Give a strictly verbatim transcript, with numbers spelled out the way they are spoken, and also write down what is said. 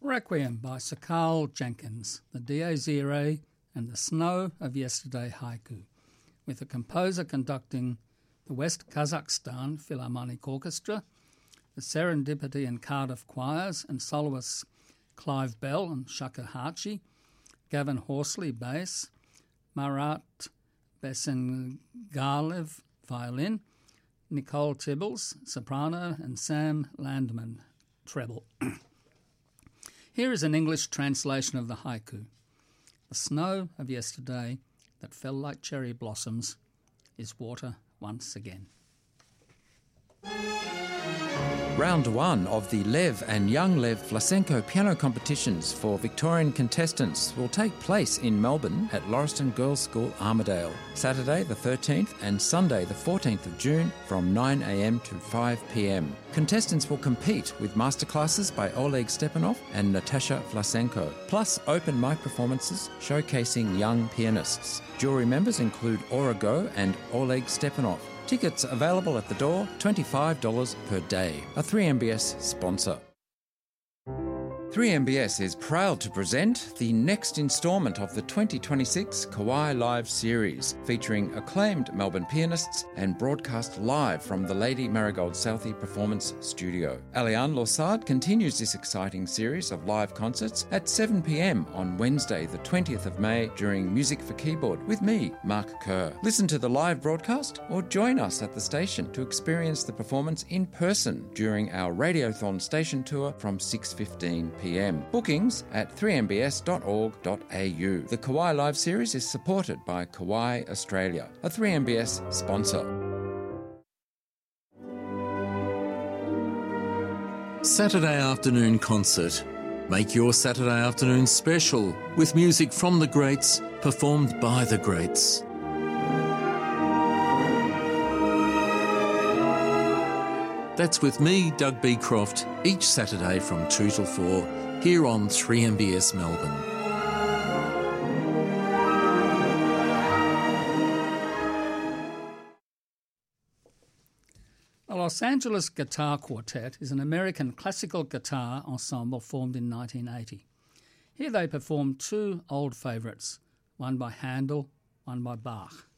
Requiem by Sir Carl Jenkins, the Dies Irae and the Snow of Yesterday haiku, with the composer conducting the West Kazakhstan Philharmonic Orchestra, the Serendipity and Cardiff Choirs and soloists Clive Bell and Shaka Hachi, Gavin Horsley bass, Marat Besengalev violin, Nicole Tibbles soprano and Sam Landman treble. Here is an English translation of the haiku. The snow of yesterday that fell like cherry blossoms is water once again. Round one of the Lev and Young Lev Vlasenko piano competitions for Victorian contestants will take place in Melbourne at Lauriston Girls' School, Armidale, Saturday the thirteenth and Sunday the fourteenth of June from nine a m to five p m. Contestants will compete with masterclasses by Oleg Stepanov and Natasha Vlasenko, plus open mic performances showcasing young pianists. Jury members include Aura Go and Oleg Stepanov. Tickets available at the door, twenty-five dollars per day. A three M B S sponsor. three M B S is proud to present the next instalment of the twenty twenty-six Kawai Live series, featuring acclaimed Melbourne pianists and broadcast live from the Lady Marigold Southey Performance Studio. Aliane Lossard continues this exciting series of live concerts at seven p m on Wednesday the twentieth of May during Music for Keyboard with me, Mark Kerr. Listen to the live broadcast or join us at the station to experience the performance in person during our Radiothon station tour from six fifteen p m. Bookings at three m b s dot org dot a u. The Kawai Live series is supported by Kawai Australia, a three M B S sponsor. Saturday afternoon concert. Make your Saturday afternoon special with music from the greats, performed by the greats. That's with me, Doug Beecroft, each Saturday from two till four, here on three M B S Melbourne. The Los Angeles Guitar Quartet is an American classical guitar ensemble formed in nineteen eighty. Here they perform two old favourites, one by Handel, one by Bach.